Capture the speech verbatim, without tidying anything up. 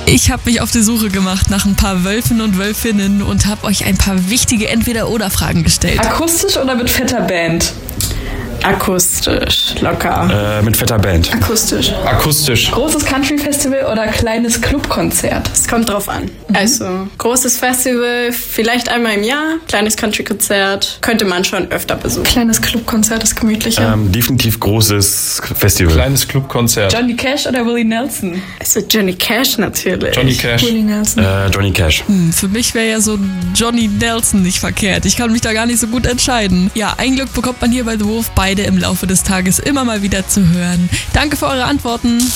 Ich habe mich auf die Suche gemacht nach ein paar Wölfen und Wölfinnen und habe euch ein paar wichtige Entweder-oder-Fragen gestellt. Akustisch oder mit fetter Band? Akustisch, locker. Äh, mit fetter Band. Akustisch. Akustisch. Großes Country-Festival oder kleines Clubkonzert? Es kommt drauf an. Mhm. Also, großes Festival, vielleicht einmal im Jahr. Kleines Country-Konzert könnte man schon öfter besuchen. Kleines Clubkonzert ist gemütlicher. Ähm, definitiv großes Festival. Kleines Clubkonzert. Johnny Cash oder Willie Nelson? Also Johnny Cash natürlich. Johnny Cash. Willie Nelson. Äh, Johnny Cash. Hm, für mich wäre ja so Johnny Nelson nicht verkehrt. Ich kann mich da gar nicht so gut entscheiden. Ja, ein Glück bekommt man hier bei The Wolf beide im Laufe des Tages immer mal wieder zu hören. Danke für eure Antworten.